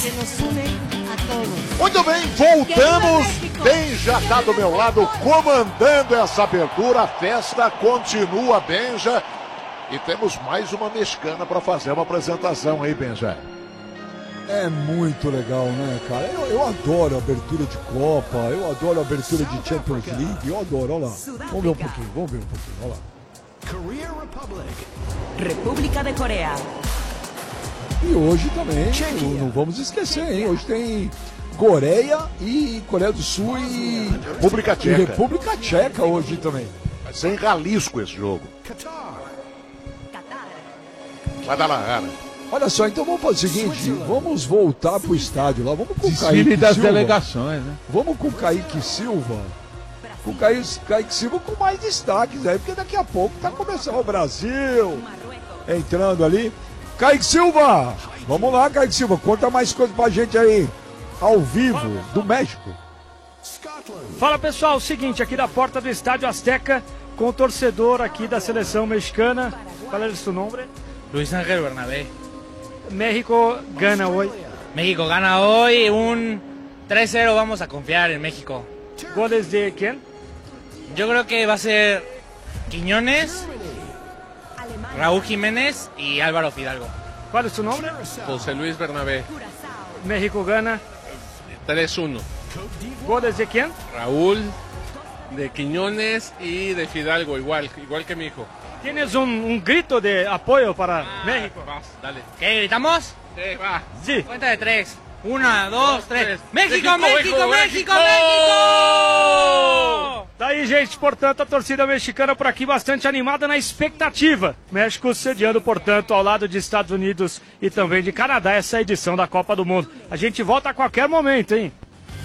que nos unen a todos. Muito bem, voltamos. Benja está do meu lado comandando essa abertura. A festa continua, Benja. E temos mais uma mexicana para fazer uma apresentação aí, Benja. É muito legal, né, cara? Eu adoro a abertura de Copa, eu adoro a abertura de Champions League, eu adoro, olha lá. Vamos ver um pouquinho, olha lá. República de Coreia. E hoje também, não vamos esquecer, hein? Hoje tem Coreia e Coreia do Sul e República Tcheca. E República Tcheca hoje também. Vai ser em Jalisco esse jogo. Guadalajara. Olha só, então vamos fazer o seguinte, vamos voltar pro estádio lá, vamos com o Kaique Desfile das Silva. delegações, né? Vamos com o Kaique Silva. Com o Kaique Silva com mais destaques aí, porque daqui a pouco tá começando o Brasil entrando ali. Kaique Silva, vamos lá, Kaique Silva, conta mais coisas pra gente aí, ao vivo, do México. Fala pessoal, seguinte, aqui da porta do Estádio Azteca, com o torcedor aqui da seleção mexicana. Qual é o seu nome? Luis Ángel Bernabé. México gana hoy. México gana hoy un 3-0, vamos a confiar en México. ¿Goles de quién? Yo creo que va a ser Quiñones, Raúl Jiménez y Álvaro Fidalgo. ¿Cuál es tu nombre? José Luis Bernabé. México gana. 3-1. ¿Goles de quién? Raúl, de Quiñones y de Fidalgo, igual que mi hijo. ¿Tienes un grito de apoyo para México? Vas, dale. ¿Qué, gritamos? Sí, va. Sí. Cuenta de 3. 1, 2, 3. ¡México, México, México, México, México, México! México! Daí, gente, portanto, a torcida mexicana por aqui bastante animada na expectativa. México sediando, portanto, ao lado de Estados Unidos e também de Canadá essa edição da Copa do Mundo. A gente volta a qualquer momento, hein?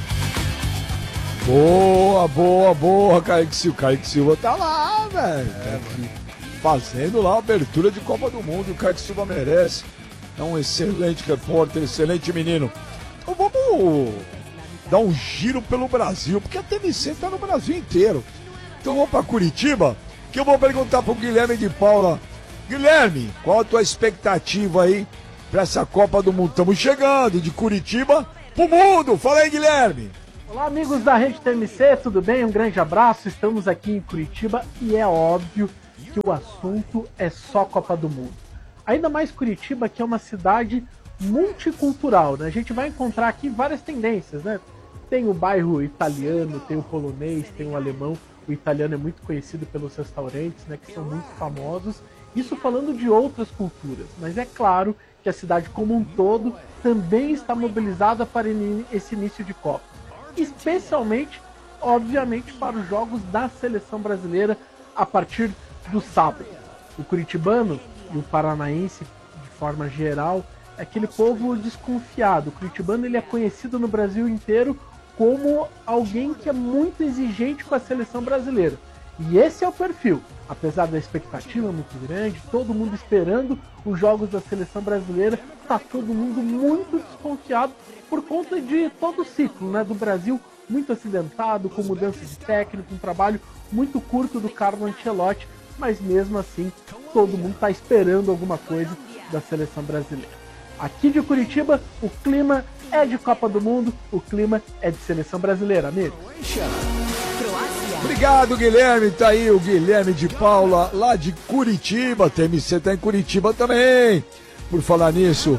Boa, Kaique Silva. Kaique Silva tá lá, velho. Fazendo lá a abertura de Copa do Mundo. O Kaique Silva merece. É um excelente repórter, excelente menino. Então vamos dar um giro pelo Brasil, porque a TMC tá no Brasil inteiro. Então vamos para Curitiba, que eu vou perguntar pro Guilherme de Paula. Guilherme, qual a tua expectativa aí para essa Copa do Mundo? Estamos chegando de Curitiba pro mundo. Fala aí, Guilherme. Olá, amigos da Rede TMC, tudo bem? Um grande abraço. Estamos aqui em Curitiba e é óbvio que o assunto é só Copa do Mundo. Ainda mais Curitiba, que é uma cidade multicultural, né? A gente vai encontrar aqui várias tendências, né? Tem o bairro italiano, tem o polonês, tem o alemão. O italiano é muito conhecido pelos restaurantes, né? Que são muito famosos. Isso falando de outras culturas. Mas é claro que a cidade como um todo também está mobilizada para esse início de Copa. Especialmente, obviamente, para os jogos da seleção brasileira a partir do sábado. O curitibano e o paranaense, de forma geral, é aquele povo desconfiado. O curitibano ele é conhecido no Brasil inteiro como alguém que é muito exigente com a seleção brasileira. E esse é o perfil. Apesar da expectativa muito grande, todo mundo esperando os jogos da seleção brasileira, está todo mundo muito desconfiado por conta de todo o ciclo, né, do Brasil muito acidentado, com mudança de técnico, um trabalho muito curto do Carlo Ancelotti, mas mesmo assim todo mundo está esperando alguma coisa da seleção brasileira. Aqui de Curitiba, o clima é de Copa do Mundo, o clima é de seleção brasileira, amigo. Obrigado, Guilherme. Tá aí o Guilherme de Paula, lá de Curitiba. TMC tá em Curitiba também. Por falar nisso,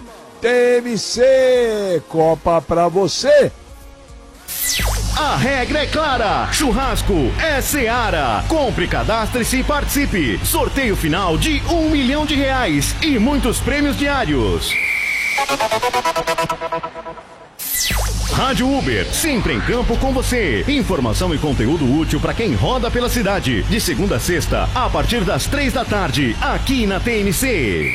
TMC, Copa pra você. A regra é clara, churrasco é Seara. Compre, cadastre-se e participe. Sorteio final de R$1 milhão e muitos prêmios diários. Rádio Uber, sempre em campo com você. Informação e conteúdo útil para quem roda pela cidade. De segunda a sexta, a partir das 3 da tarde, aqui na TMC.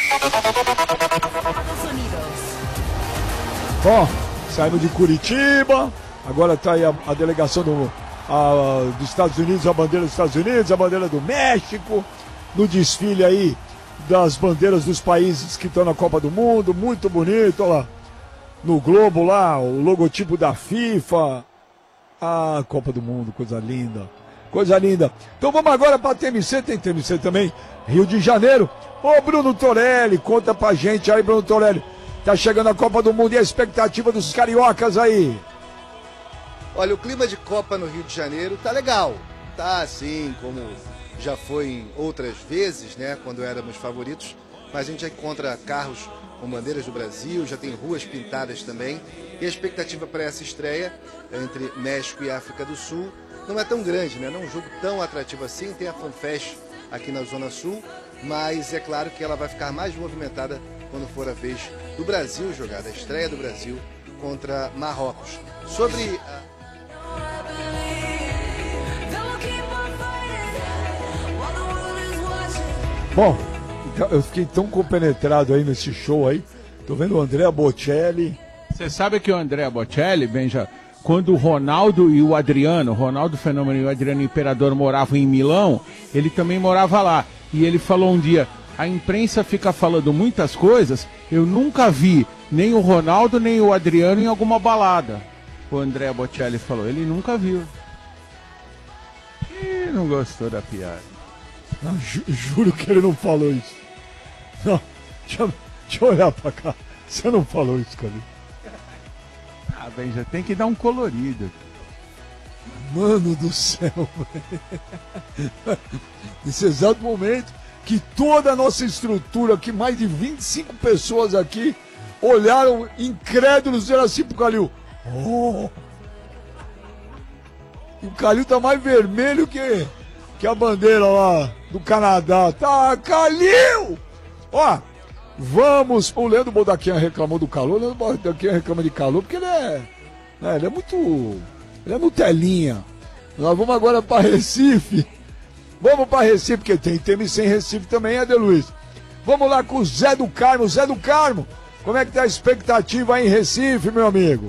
Ó, saímos de Curitiba. Agora tá aí a delegação dos Estados Unidos, a bandeira dos Estados Unidos, a bandeira do México, no desfile aí das bandeiras dos países que estão na Copa do Mundo, muito bonito, olha lá, no globo lá, o logotipo da FIFA, a Copa do Mundo, coisa linda, coisa linda. Então vamos agora para a TMC, tem TMC também, Rio de Janeiro. Ô Bruno Torelli, conta pra gente aí, Bruno Torelli, Tá chegando a Copa do Mundo e a expectativa dos cariocas aí. Olha, o clima de Copa no Rio de Janeiro tá legal. Tá assim como já foi em outras vezes, né? Quando éramos favoritos. Mas a gente já encontra carros com bandeiras do Brasil, já tem ruas pintadas também. E a expectativa para essa estreia entre México e África do Sul não é tão grande, né? Não é um jogo tão atrativo assim. Tem a FanFest aqui na Zona Sul, mas é claro que ela vai ficar mais movimentada quando for a vez do Brasil jogar, a estreia do Brasil contra Marrocos. Sobre Bom, eu fiquei tão compenetrado aí nesse show aí. Tô vendo o Andrea Bocelli. Você sabe que o Andrea Bocelli, Benja, quando o Ronaldo e o Adriano, Ronaldo Fenômeno e o Adriano Imperador moravam em Milão, ele também morava lá. E ele falou um dia, a imprensa fica falando muitas coisas, eu nunca vi nem o Ronaldo nem o Adriano em alguma balada. O Andrea Bocelli falou, ele nunca viu. E não gostou da piada. Não, juro que ele não falou isso. Não, deixa eu olhar pra cá. Você não falou isso, cara. Ah, Benja, tem que dar um colorido. Mano do céu, velho. Nesse exato momento que toda a nossa estrutura, que mais de 25 pessoas aqui, olharam incrédulos, disseram assim pro Calil. Oh! E o Calil tá mais vermelho que a bandeira lá do Canadá. Tá, Calil! Ó, vamos... O Leandro Bodaquian reclamou do calor. O Leandro Bodaquian reclama de calor porque ele é muito... Ele é Nutelinha. Nós vamos agora para Recife. Vamos para Recife, porque tem TMC em Recife também, Eder Luiz. Vamos lá com o Zé do Carmo. Zé do Carmo, como é que tá a expectativa aí em Recife, meu amigo?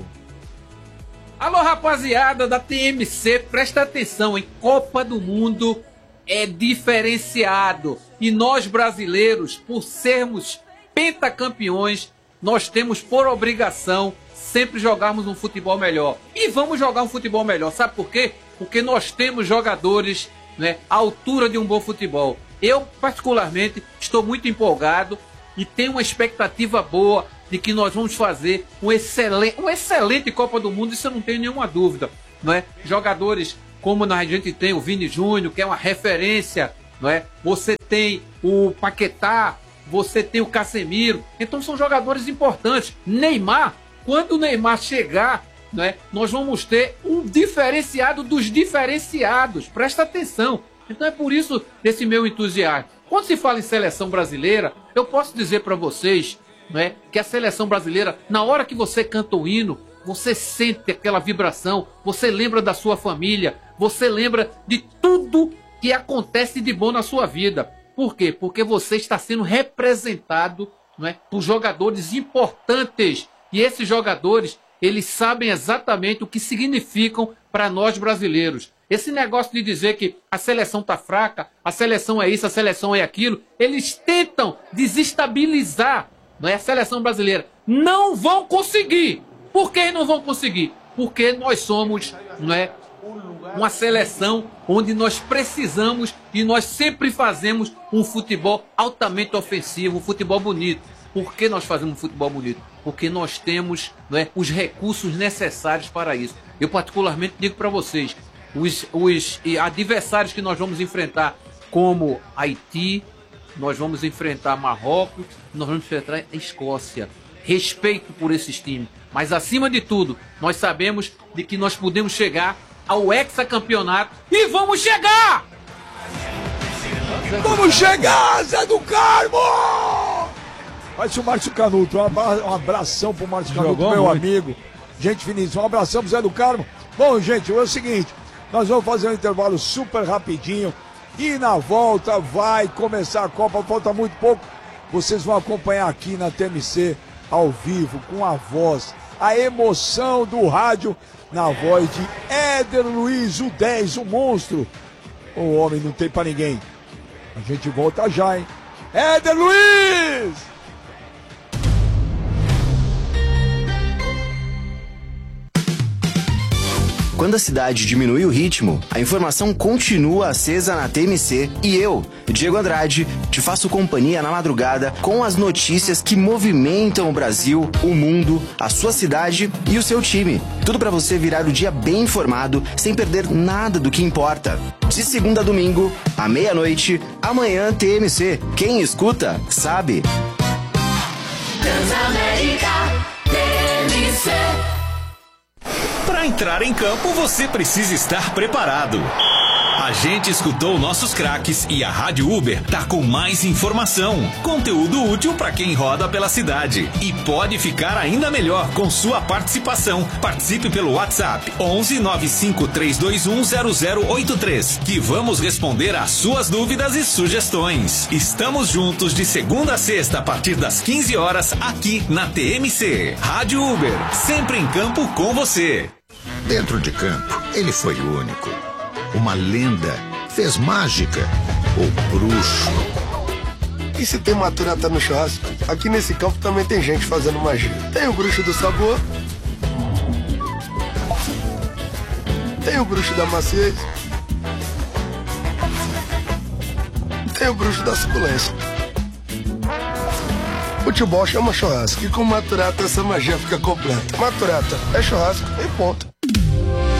Alô, rapaziada da TMC, presta atenção, hein? Copa do Mundo é diferenciado. E nós brasileiros, por sermos pentacampeões, nós temos por obrigação sempre jogarmos um futebol melhor. E vamos jogar um futebol melhor. Sabe por quê? Porque nós temos jogadores, né, à altura de um bom futebol. Eu, particularmente, estou muito empolgado e tenho uma expectativa boa de que nós vamos fazer uma excelente Copa do Mundo, isso eu não tenho nenhuma dúvida, não é? Jogadores como a gente tem o Vini Júnior, que é uma referência, não é? Você tem o Paquetá, você tem o Casemiro, então são jogadores importantes. Neymar, quando o Neymar chegar, não é? Nós vamos ter um diferenciado dos diferenciados, presta atenção. Então é por isso esse meu entusiasmo. Quando se fala em seleção brasileira, eu posso dizer para vocês, não é, que a seleção brasileira, na hora que você canta o hino, você sente aquela vibração, você lembra da sua família, você lembra de tudo que acontece de bom na sua vida. Por quê? Porque você está sendo representado, não é, por jogadores importantes. E esses jogadores, eles sabem exatamente o que significam para nós brasileiros. Esse negócio de dizer que a seleção está fraca, a seleção é isso, a seleção é aquilo, eles tentam desestabilizar, não é, a seleção brasileira. Não vão conseguir. Por que não vão conseguir? Porque nós somos, não é, uma seleção onde nós precisamos e nós sempre fazemos um futebol altamente ofensivo, um futebol bonito. Por que nós fazemos um futebol bonito? Porque nós temos, não é, os recursos necessários para isso. Eu particularmente digo para vocês, os adversários que nós vamos enfrentar, como Haiti, nós vamos enfrentar Marrocos, nós vamos enfrentar a Escócia. Respeito por esses times. Mas acima de tudo, nós sabemos de que nós podemos chegar ao hexacampeonato e vamos chegar! Vamos chegar, Zé do Carmo! Vai ser o Márcio Canuto, um abração pro Márcio Canuto, Jogou meu muito. amigo. Gente finíssima, um abração pro Zé do Carmo. Bom, gente, é o seguinte, nós vamos fazer um intervalo super rapidinho e na volta vai começar a Copa, falta muito pouco. Vocês vão acompanhar aqui na TMC, ao vivo, com a voz, a emoção do rádio, na voz de Éder Luiz, o 10, o monstro. O homem não tem pra ninguém. A gente volta já, hein? Éder Luiz! Quando a cidade diminui o ritmo, a informação continua acesa na TMC e eu, Diego Andrade, te faço companhia na madrugada com as notícias que movimentam o Brasil, o mundo, a sua cidade e o seu time. Tudo para você virar o dia bem informado, sem perder nada do que importa. De segunda a domingo, à meia-noite, amanhã TMC. Quem escuta, sabe. Transamérica TMC. Para entrar em campo, você precisa estar preparado. A gente escutou nossos craques e a Rádio Uber tá com mais informação, conteúdo útil para quem roda pela cidade. E pode ficar ainda melhor com sua participação. Participe pelo WhatsApp 11 95 321 0083, que vamos responder às suas dúvidas e sugestões. Estamos juntos de segunda a sexta a partir das 15 horas aqui na TMC. Rádio Uber, sempre em campo com você. Dentro de campo, ele foi único. Uma lenda, fez mágica, o bruxo. E se tem maturata no churrasco, aqui nesse campo também tem gente fazendo magia. Tem o bruxo do sabor, tem o bruxo da maciez, tem o bruxo da suculência. Futebol chama churrasco e com maturata essa magia fica completa. Maturata é churrasco e ponto.